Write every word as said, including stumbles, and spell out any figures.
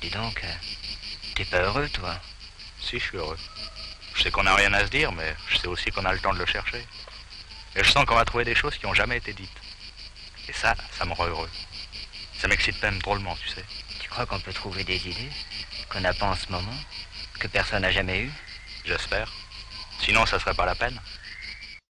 dis donc, euh, t'es pas heureux, toi? Si, je suis heureux. Je sais qu'on n'a rien à se dire, mais je sais aussi qu'on a le temps de le chercher. Et je sens qu'on va trouver des choses qui n'ont jamais été dites. Et ça, ça me rend heureux. Ça m'excite même drôlement, tu sais. Tu crois qu'on peut trouver des idées qu'on n'a pas en ce moment, que personne n'a jamais eues? J'espère. Sinon, ça serait pas la peine.